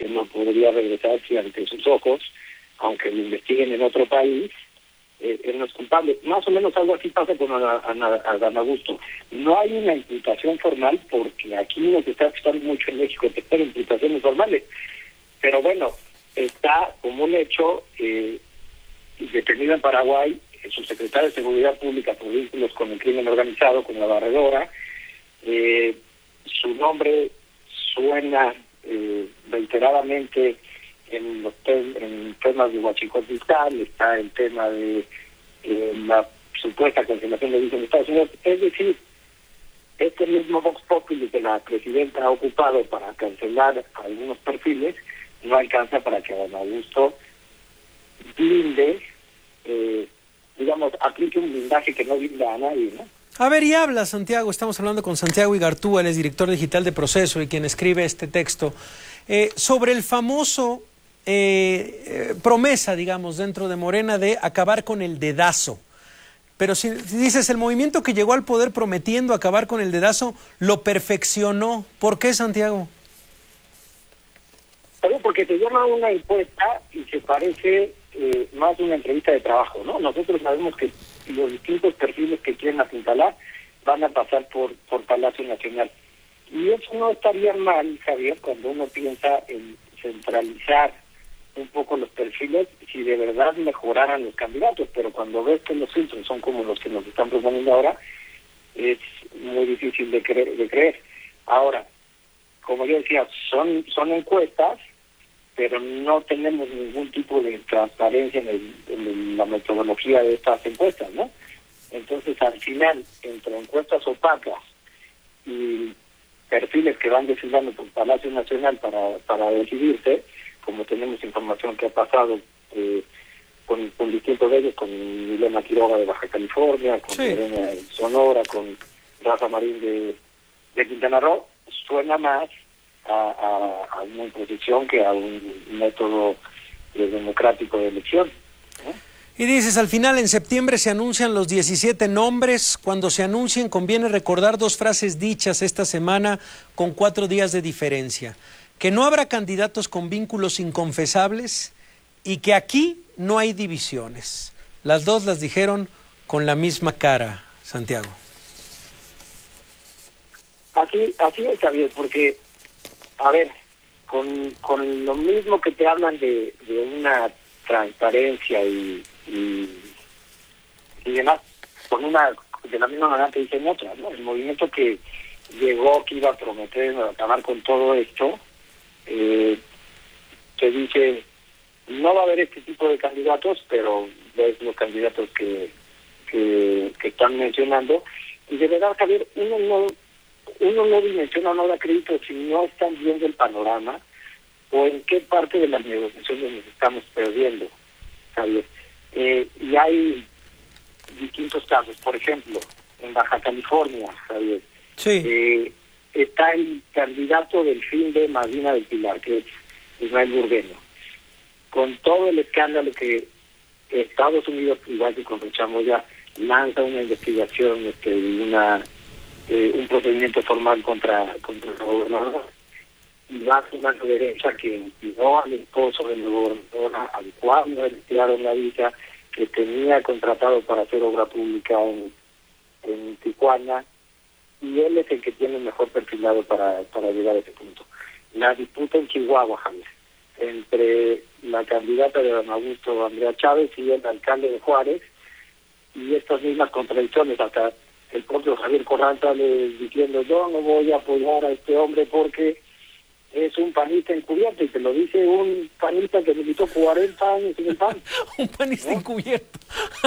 no podría regresar si ante sus ojos, aunque lo investiguen en otro país, él no es culpable. Más o menos algo así pasa con Adán Augusto. No hay una imputación formal, porque aquí nos está afectando mucho en México tener imputaciones formales. Pero bueno, está como un hecho detenido en Paraguay, su secretario de Seguridad Pública por vínculos con el crimen organizado, con la barredora. Su nombre suena reiteradamente en temas de huachicol fiscal, está el tema de la supuesta cancelación de visas en Estados Unidos. Es decir, este mismo Vox Populi que la presidenta ha ocupado para cancelar algunos perfiles, no alcanza para que Adán Augusto blinde, aplique un blindaje que no blinda a nadie, ¿no? A ver, y habla Santiago, estamos hablando con Santiago Igartúa, él es director digital de Proceso y quien escribe este texto, sobre el famoso promesa, digamos, dentro de Morena de acabar con el dedazo. Pero si dices, el movimiento que llegó al poder prometiendo acabar con el dedazo, lo perfeccionó. ¿Por qué, Santiago? Porque te llama una encuesta y se parece más a una entrevista de trabajo, ¿no? Nosotros sabemos que los distintos perfiles que quieren apuntalar van a pasar por Palacio Nacional. Y eso no estaría mal, Javier, cuando uno piensa en centralizar un poco los perfiles, si de verdad mejoraran los candidatos, pero cuando ves que los filtros son como los que nos están proponiendo ahora, es muy difícil de creer. Ahora, como yo decía, son encuestas, pero no tenemos ningún tipo de transparencia en la metodología de estas encuestas, ¿no? Entonces, al final, entre encuestas opacas y perfiles que van desfilando por Palacio Nacional para decidirse, como tenemos información que ha pasado con distintos de ellos, con Milena Quiroga de Baja California, con Serena de Sonora, con Rafa Marín de Quintana Roo, suena más a una imposición que a un método democrático de elección, ¿no? Y dices, al final en septiembre se anuncian los 17 nombres. Cuando se anuncien conviene recordar dos frases dichas esta semana con 4 días de diferencia. Que no habrá candidatos con vínculos inconfesables y que aquí no hay divisiones. Las dos las dijeron con la misma cara, Santiago. Así es, Javier, porque, a ver, con lo mismo que te hablan de una transparencia y demás, de la misma manera te dicen otras, ¿no? El movimiento que llegó, que iba a prometer acabar con todo esto, te dice, no va a haber este tipo de candidatos, pero ves los candidatos que están mencionando, y de verdad, Javier, uno no dimensiona, no da crédito si no están viendo el panorama o en qué parte de las negociaciones nos estamos perdiendo, Javier. Y hay distintos casos. Por ejemplo, en Baja California, Javier, está el candidato del fin de Medina del Pilar, que es Ismael Burgueño. Con todo el escándalo que Estados Unidos, igual que con Chamoya, lanza una investigación, un procedimiento formal contra el gobernador, y va a una derecha que impidió al esposo del gobernador, al cual no le retiraron la visa, que tenía contratado para hacer obra pública en Tijuana, y él es el que tiene el mejor perfilado para llegar a ese punto. La disputa en Chihuahua, Javier, entre la candidata de Adán Augusto, Andrea Chávez, y el alcalde de Juárez, y estas mismas contradicciones, hasta el propio Javier Corral sale diciendo, yo no voy a apoyar a este hombre porque es un panista encubierto, y te lo dice un panista que militó 40 años en el PAN. Un panista, ¿no?, encubierto.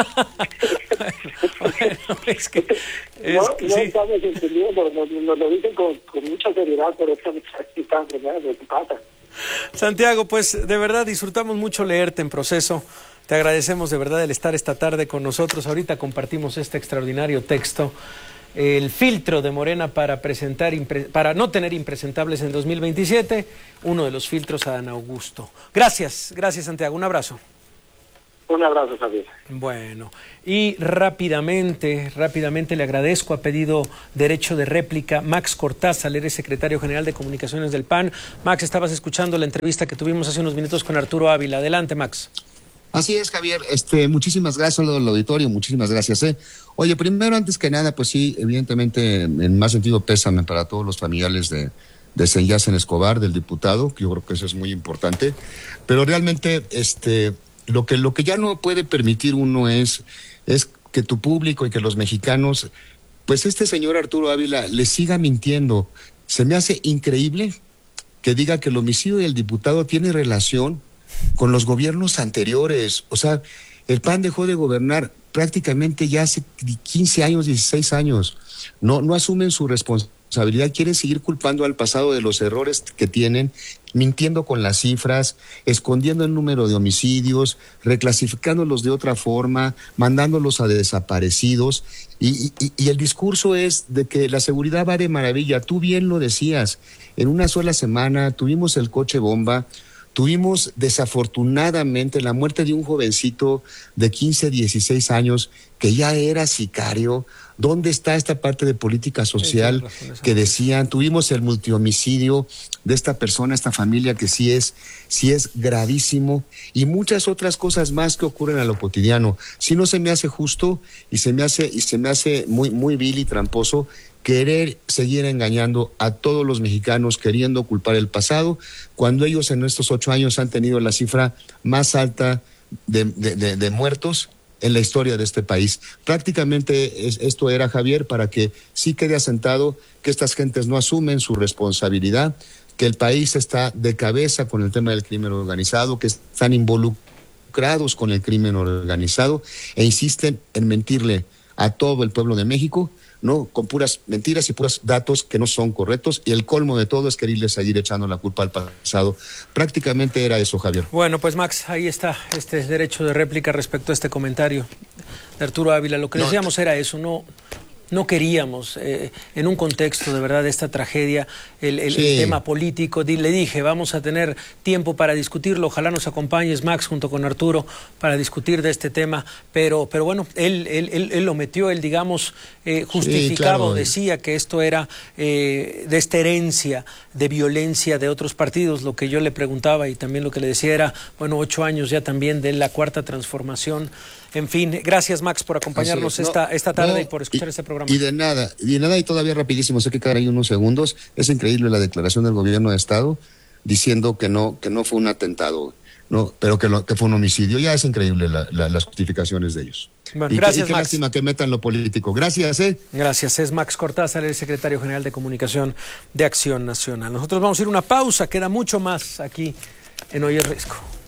No estamos entendiendo, nos lo dicen con mucha seriedad, pero están enfermedades, lo que pasa. Santiago, pues de verdad disfrutamos mucho leerte en Proceso. Te agradecemos de verdad el estar esta tarde con nosotros. Ahorita compartimos este extraordinario texto, el filtro de Morena para no tener impresentables en 2027, uno de los filtros a Adán Augusto. Gracias Santiago, un abrazo. Un abrazo, Javier. Bueno, y rápidamente le agradezco, ha pedido derecho de réplica Max Cortázar, eres secretario general de Comunicaciones del PAN. Max, estabas escuchando la entrevista que tuvimos hace unos minutos con Arturo Ávila. Adelante, Max. Así es, Javier. Muchísimas gracias al auditorio, muchísimas gracias. Oye, primero, antes que nada, pues sí, evidentemente, en más sentido, pésame para todos los familiares de Senyacen Escobar, del diputado, que yo creo que eso es muy importante. Pero realmente, lo que ya no puede permitir uno es que tu público y que los mexicanos, pues este señor Arturo Ávila le siga mintiendo. Se me hace increíble que diga que el homicidio del diputado tiene relación con los gobiernos anteriores. O sea, el PAN dejó de gobernar prácticamente ya hace 15 años, 16 años. No asumen su responsabilidad, quieren seguir culpando al pasado de los errores que tienen, mintiendo con las cifras, escondiendo el número de homicidios, reclasificándolos de otra forma, mandándolos a desaparecidos. Y el discurso es de que la seguridad va de maravilla. Tú bien lo decías, en una sola semana tuvimos el coche bomba. Tuvimos desafortunadamente la muerte de un jovencito de 15, 16 años que ya era sicario. ¿Dónde está esta parte de política social que decían? Tuvimos el multihomicidio de esta persona, esta familia, que sí es gravísimo, y muchas otras cosas más que ocurren a lo cotidiano. Sí, no se me hace justo y se me hace muy, muy vil y tramposo querer seguir engañando a todos los mexicanos, queriendo culpar el pasado, cuando ellos en estos 8 años han tenido la cifra más alta de muertos en la historia de este país. Prácticamente esto era, Javier, para que sí quede asentado que estas gentes no asumen su responsabilidad, que el país está de cabeza con el tema del crimen organizado, que están involucrados con el crimen organizado e insisten en mentirle a todo el pueblo de México, ¿no? Con puras mentiras y puros datos que no son correctos, y el colmo de todo es quererle seguir echando la culpa al pasado. Prácticamente era eso, Javier. Bueno, pues Max, ahí está este derecho de réplica respecto a este comentario de Arturo Ávila. Lo que decíamos era eso, no queríamos, en un contexto de verdad de esta tragedia, el tema político. Le dije, vamos a tener tiempo para discutirlo, ojalá nos acompañes, Max, junto con Arturo, para discutir de este tema, pero bueno, él lo metió, él, digamos, justificaba, claro, decía que esto era de esta herencia de violencia de otros partidos. Lo que yo le preguntaba y también lo que le decía era, bueno, 8 años ya también de la Cuarta Transformación. En fin, gracias, Max, por acompañarnos esta tarde y por escuchar este programa. Y de nada, y todavía rapidísimo, sé que quedan ahí unos segundos. Es increíble la declaración del gobierno de Estado diciendo que no fue un atentado, no, pero que fue un homicidio. Ya es increíble las justificaciones de ellos. Bueno, gracias, qué Max. Lástima que metan lo político. Gracias, Gracias, es Max Cortázar, el secretario general de Comunicación de Acción Nacional. Nosotros vamos a ir a una pausa, queda mucho más aquí en Hoy es Riesgo.